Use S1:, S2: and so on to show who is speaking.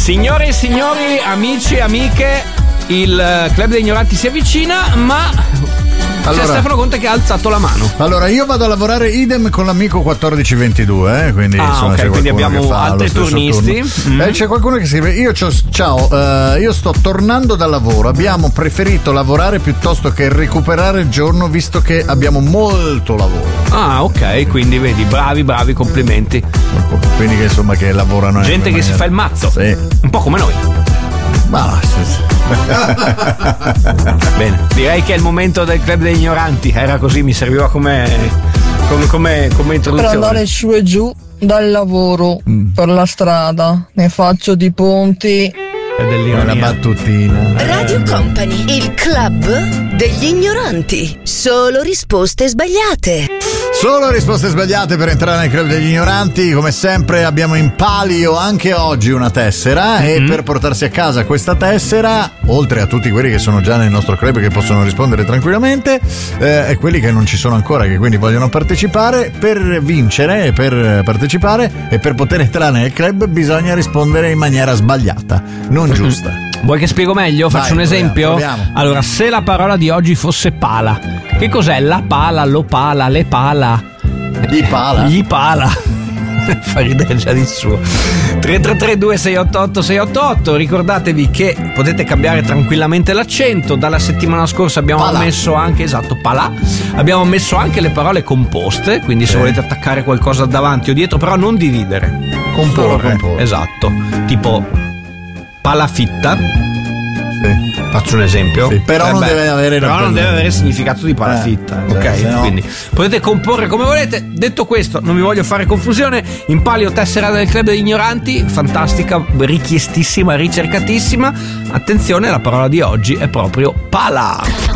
S1: Signore e signori, amici e amiche, il Club degli Ignoranti si avvicina, ma c'è Stefano Conte che ha alzato la mano.
S2: Allora, io vado a lavorare idem con l'amico 1422, quindi insomma,
S1: okay, quindi abbiamo altri turnisti.
S2: C'è qualcuno che scrive: ciao, io sto tornando dal lavoro. Abbiamo preferito lavorare piuttosto che recuperare il giorno, visto che abbiamo molto lavoro.
S1: Ah, ok, quindi vedi, bravi, complimenti.
S2: Quindi che insomma che lavorano.
S1: Gente che si fa il mazzo.
S2: Sì.
S1: Un po' come noi.
S2: Ma sì.
S1: Bene, direi che è il momento del Club degli Ignoranti. Era così, mi serviva come introduzione.
S3: Per andare su e giù dal lavoro per la strada ne faccio di ponti.
S2: È una battutina.
S4: Radio Company, il Club degli Ignoranti. Solo risposte sbagliate.
S2: Solo risposte sbagliate per entrare nel Club degli Ignoranti. Come sempre abbiamo in palio anche oggi una tessera e per portarsi a casa questa tessera, oltre a tutti quelli che sono già nel nostro club e che possono rispondere tranquillamente, e quelli che non ci sono ancora, che quindi vogliono partecipare, per vincere e per partecipare e per poter entrare nel club bisogna rispondere in maniera sbagliata, non giusta.
S1: Vuoi che spiego meglio? Faccio un esempio?
S2: Proviamo.
S1: Allora, se la parola di oggi fosse pala, che cos'è? La pala, lo pala, le pala. Gli pala. Fa ridere già di suo. 333-2688-688. Ricordatevi che potete cambiare tranquillamente l'accento. Dalla settimana scorsa abbiamo messo anche, pala. Abbiamo messo anche le parole composte, quindi se volete attaccare qualcosa davanti o dietro, però non dividere. Comporre. Esatto. Tipo palafitta.
S2: Sì.
S1: Faccio un esempio.
S2: Sì, però non deve avere
S1: significato di palafitta. Ok,
S2: no.
S1: Quindi potete comporre come volete. Detto questo, non vi voglio fare confusione. In palio tessera del Club degli Ignoranti, fantastica, richiestissima, ricercatissima. Attenzione, la parola di oggi è proprio pala.